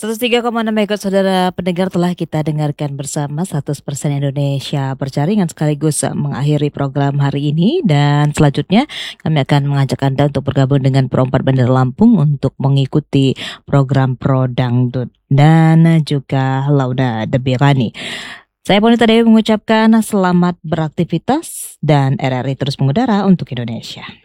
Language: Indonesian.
103,6 MHz saudara pendengar telah kita dengarkan bersama 100% Indonesia berjaringan sekaligus mengakhiri program hari ini, dan selanjutnya kami akan mengajak Anda untuk bergabung dengan Pro 4 Bandar Lampung untuk mengikuti program Pro Dangdut dan juga Lauda Debirani. Saya Ponita Dewi mengucapkan selamat beraktivitas dan RRI terus mengudara untuk Indonesia.